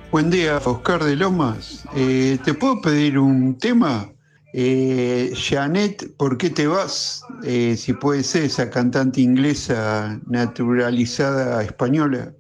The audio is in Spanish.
Buen día, Oscar de Lomas. ¿Te puedo pedir un tema? Janet, ¿por qué te vas? Si puede ser esa cantante inglesa naturalizada española.